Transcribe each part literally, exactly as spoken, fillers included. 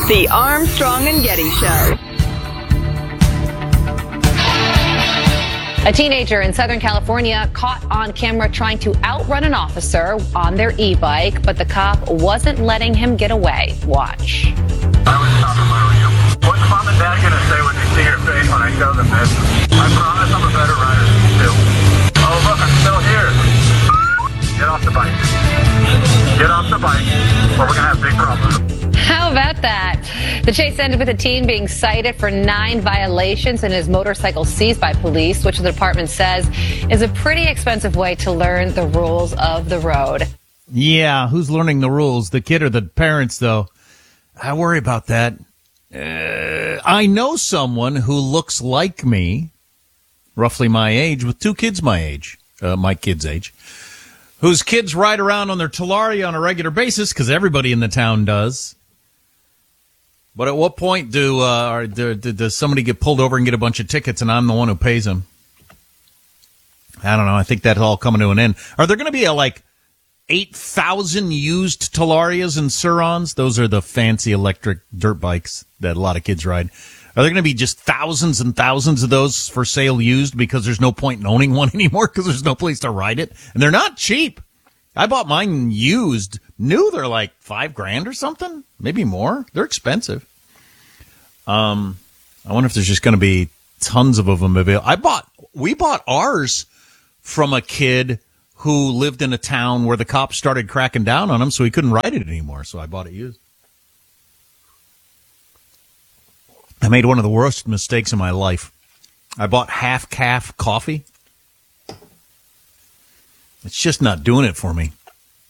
The Armstrong and Getty Show. A teenager in Southern California caught on camera trying to outrun an officer on their e-bike, but the cop wasn't letting him get away. Watch. I was stopping where were you? What's mom and dad going to say when they see your face when I show them this? I promise I'm a better rider than you two. Oh, look, I'm still here. Get off the bike. Get off the bike, or we're going to have big problems. How about that? The chase ended with a teen being cited for nine violations and his motorcycle seized by police, which the department says is a pretty expensive way to learn the rules of the road. Yeah, who's learning the rules? The kid or the parents, though? I worry about that. Uh, I know someone who looks like me, roughly my age, with two kids my age, uh, my kid's age, whose kids ride around on their Talaria on a regular basis because everybody in the town does. But at what point do, uh, or do, do does somebody get pulled over and get a bunch of tickets and I'm the one who pays them? I don't know. I think that's all coming to an end. Are there going to be a, like eight thousand used Talarias and Surons? Those are the fancy electric dirt bikes that a lot of kids ride. Are there going to be just thousands and thousands of those for sale used because there's no point in owning one anymore because there's no place to ride it? And they're not cheap. I bought mine used. New, they're like five grand or something, maybe more. They're expensive. Um, I wonder if there's just going to be tons of them available. I bought, we bought ours from a kid who lived in a town where the cops started cracking down on him, so he couldn't ride it anymore. So I bought it used. I made one of the worst mistakes in my life. I bought half calf coffee. It's just not doing it for me.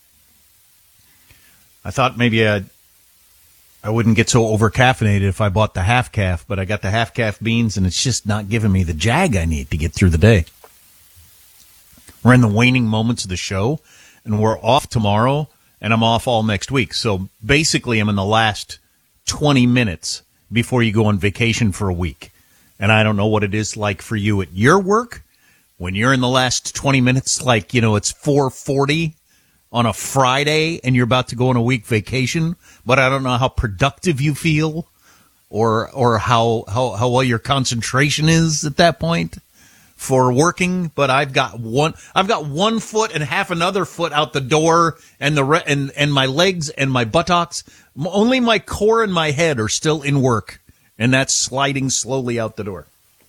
I thought maybe I I wouldn't get so over-caffeinated if I bought the half-calf, but I got the half-calf beans, and it's just not giving me the jag I need to get through the day. We're in the waning moments of the show, and we're off tomorrow, and I'm off all next week. So basically I'm in the last twenty minutes before you go on vacation for a week. And I don't know what it is like for you at your work when you're in the last twenty minutes, like, you know, it's four forty on a Friday and you're about to go on a week vacation, but I don't know how productive you feel or or how, how, how well your concentration is at that point for working. But I've got one I've got one foot and half another foot out the door, and the re- and, and my legs and my buttocks, only my core and my head are still in work, and that's sliding slowly out the door.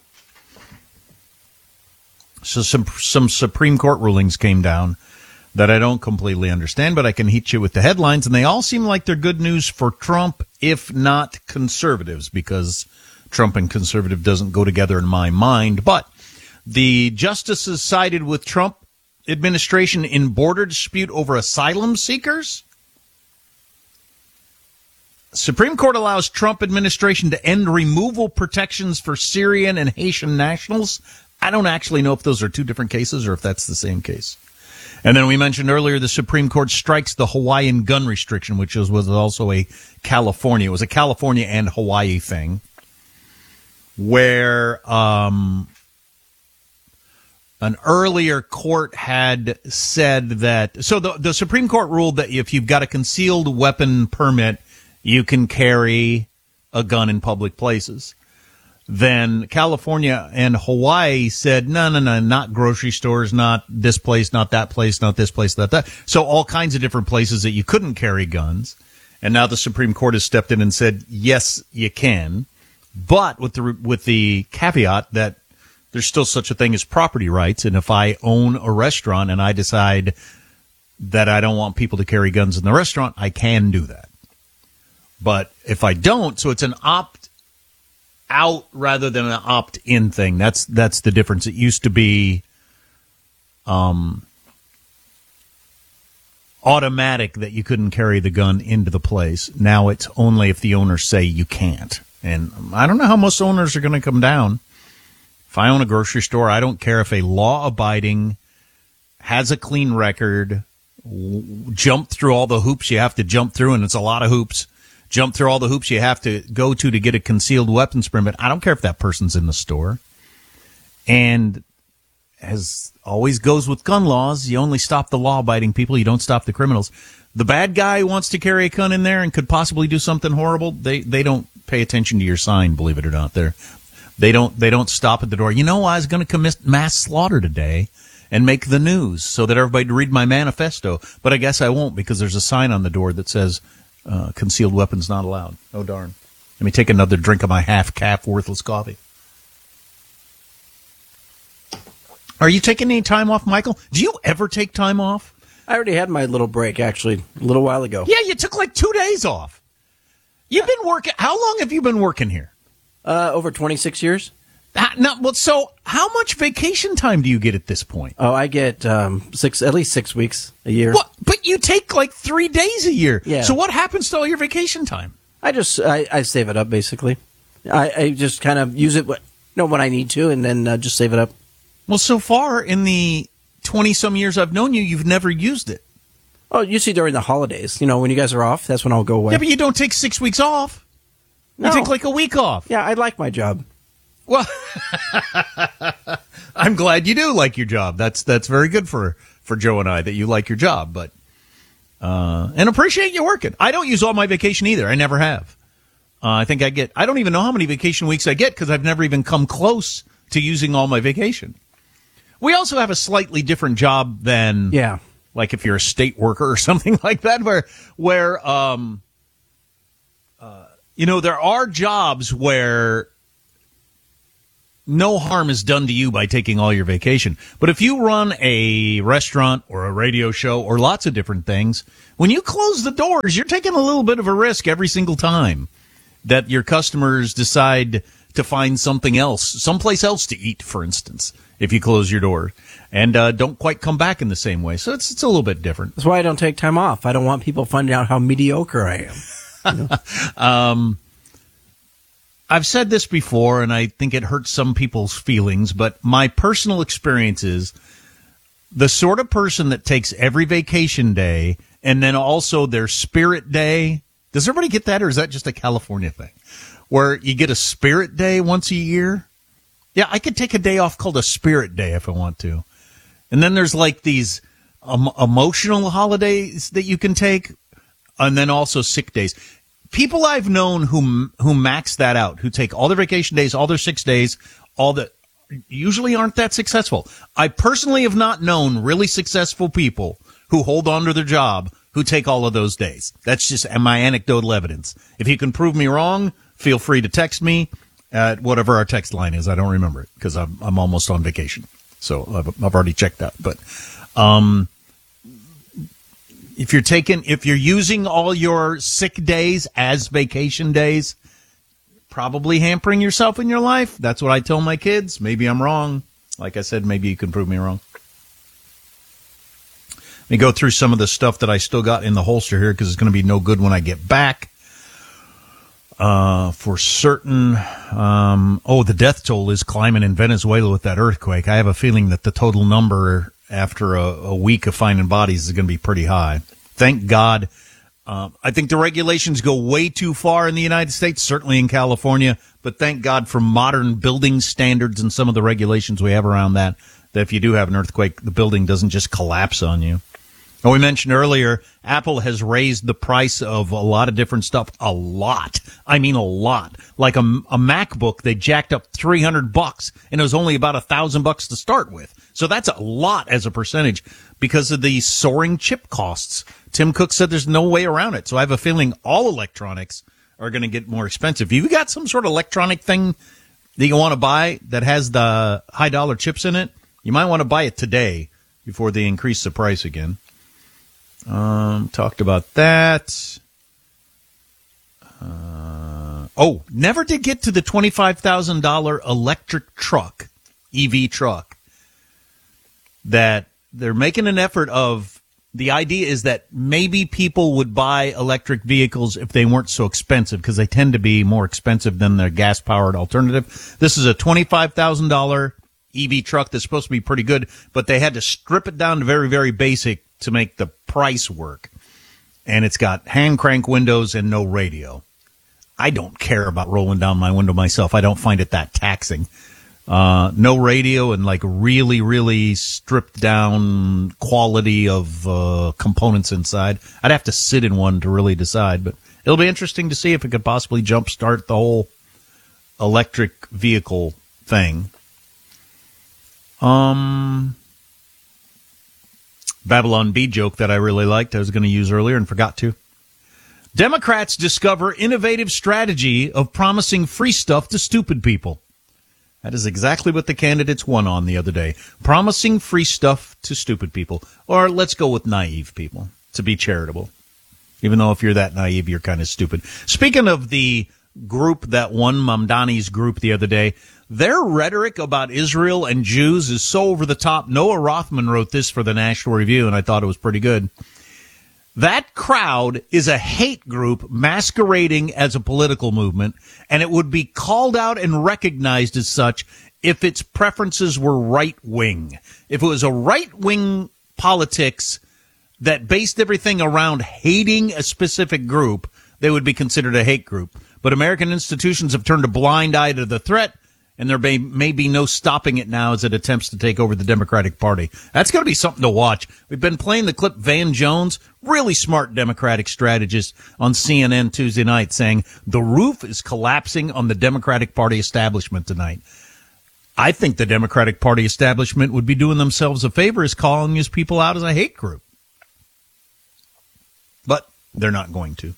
So some some Supreme Court rulings came down that I don't completely understand, but I can hit you with the headlines, and they all seem like they're good news for Trump, if not conservatives, because Trump and conservative doesn't go together in my mind. But the justices sided with Trump administration in border dispute over asylum seekers. Supreme Court allows Trump administration to end removal protections for Syrian and Haitian nationals. I don't actually know if those are two different cases or if that's the same case. And then we mentioned earlier the Supreme Court strikes the Hawaiian gun restriction, which was, was also a California. It was a California and Hawaii thing where um, an earlier court had said that. So the, the Supreme Court ruled that if you've got a concealed weapon permit, you can carry a gun in public places. Then California and Hawaii said, no, no, no, not grocery stores, not this place, not that place, not this place, not that. So all kinds of different places that you couldn't carry guns. And now the Supreme Court has stepped in and said, yes, you can, but with the with the caveat that there's still such a thing as property rights. And if I own a restaurant and I decide that I don't want people to carry guns in the restaurant, I can do that. But if I don't, so it's an opt out rather than an opt-in thing. That's that's the difference. It used to be um, automatic that you couldn't carry the gun into the place. Now it's only if the owners say you can't. And I don't know how most owners are going to come down. If I own a grocery store, I don't care if a law-abiding, has a clean record, w- jump through all the hoops you have to jump through, and it's a lot of hoops, jump through all the hoops you have to go to to get a concealed weapons permit. I don't care if that person's in the store. And as always goes with gun laws, you only stop the law-abiding people. You don't stop the criminals. the bad guy who wants to carry a gun in there and could possibly do something horrible, they, they don't pay attention to your sign, believe it or not. They're, they don't they don't stop at the door. You know, I was going to commit mass slaughter today and make the news so that everybody would read my manifesto, but I guess I won't because there's a sign on the door that says uh, concealed weapons not allowed. Oh, darn. Let me take another drink of my half-calf worthless coffee. Are you taking any time off, Michael? Do you ever take time off? I already had my little break, actually, a little while ago. Yeah, you took like two days off. You've been working. How long have you been working here? Uh, over twenty-six years. Uh, no, well, so how much vacation time do you get at this point? Oh, I get um, six, at least six weeks a year. What? But you take like three days a year. Yeah. So what happens to all your vacation time? I just I, I save it up basically. I, I just kind of use it, you know, when I need to, and then uh, just save it up. Well, so far in the twenty some years I've known you, you've never used it. Oh, usually during the holidays. You know, when you guys are off, that's when I'll go away. Yeah, but you don't take six weeks off. You No. take like a week off. Yeah, I like my job. Well, I'm glad you do like your job. That's that's very good for, for Joe and I that you like your job, but uh, and appreciate you working. I don't use all my vacation either. I never have. Uh, I think I get. I don't even know how many vacation weeks I get because I've never even come close to using all my vacation. We also have a slightly different job than Yeah. like if you're a state worker or something like that, where where um, uh, you know, there are jobs where no harm is done to you by taking all your vacation. But if you run a restaurant or a radio show or lots of different things, when you close the doors, you're taking a little bit of a risk every single time that your customers decide to find something else, someplace else to eat, for instance, if you close your door and uh, don't quite come back in the same way. So it's it's a little bit different. That's why I don't take time off. I don't want people finding out how mediocre I am. You know? um, I've said this before, and I think it hurts some people's feelings, but my personal experience is the sort of person that takes every vacation day and then also their spirit day. Does everybody get that, or is that just a California thing? Where you get a spirit day once a year? Yeah, I could take a day off called a spirit day if I want to. And then there's like these um, emotional holidays that you can take, and then also sick days. People I've known who who max that out, who take all their vacation days, all their six days, all the usually aren't that successful. I personally have not known really successful people who hold on to their job who take all of those days. That's just my anecdotal evidence. If you can prove me wrong, feel free to text me at whatever our text line is. I don't remember it because I'm I'm almost on vacation, so I've I've already checked that. But um. If you're taking, if you're using all your sick days as vacation days, probably hampering yourself in your life. That's what I tell my kids. Maybe I'm wrong. Like I said, maybe you can prove me wrong. Let me go through some of the stuff that I still got in the holster here because it's going to be no good when I get back. Uh, for certain, um, oh, the death toll is climbing in Venezuela with that earthquake. I have a feeling that the total number after a, a week of finding bodies is going to be pretty high. Thank God. Uh, I think the regulations go way too far in the United States, certainly in California, but thank God for modern building standards and some of the regulations we have around that, that if you do have an earthquake, the building doesn't just collapse on you. And we mentioned earlier, Apple has raised the price of a lot of different stuff. A lot. I mean, a lot. Like a, a MacBook, they jacked up three hundred bucks, and it was only about a thousand bucks to start with. So that's a lot as a percentage because of the soaring chip costs. Tim Cook said there's no way around it. So I have a feeling all electronics are going to get more expensive. If you got some sort of electronic thing that you want to buy that has the high dollar chips in it, you might want to buy it today before they increase the price again. Um, talked about that. Uh, oh, never did get to the twenty-five thousand dollars electric truck, E V truck, that they're making an effort of. The idea is that maybe people would buy electric vehicles if they weren't so expensive because they tend to be more expensive than their gas-powered alternative. This is a twenty-five thousand dollars E V truck that's supposed to be pretty good, but they had to strip it down to very, very basic to make the price work. And it's got hand crank windows and no radio. I don't care about rolling down my window myself. I don't find it that taxing. Uh, no radio and like really, really stripped down quality of uh, components inside. I'd have to sit in one to really decide, but it'll be interesting to see if it could possibly jumpstart the whole electric vehicle thing. Um, Babylon Bee joke that I really liked, I was going to use earlier and forgot to. Democrats discover innovative strategy of promising free stuff to stupid people. That is exactly what the candidates won on the other day. Promising free stuff to stupid people. Or let's go with naive people, to be charitable. Even though if you're that naive, you're kind of stupid. Speaking of the group that won, Mamdani's group the other day, their rhetoric about Israel and Jews is so over the top. Noah Rothman wrote this for the National Review, and I thought it was pretty good. That crowd is a hate group masquerading as a political movement, and it would be called out and recognized as such if its preferences were right-wing. If it was a right-wing politics that based everything around hating a specific group, they would be considered a hate group. But American institutions have turned a blind eye to the threat, and there may, may be no stopping it now as it attempts to take over the Democratic Party. That's going to be something to watch. We've been playing the clip Van Jones, really smart Democratic strategist, on C N N Tuesday night saying the roof is collapsing on the Democratic Party establishment tonight. I think the Democratic Party establishment would be doing themselves a favor as calling these people out as a hate group. But they're not going to.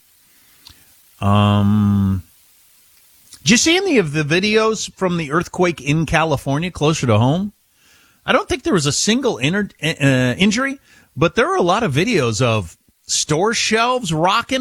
Um... Did you see any of the videos from the earthquake in California closer to home? I don't think there was a single inner, uh, injury, but there were a lot of videos of store shelves rocking.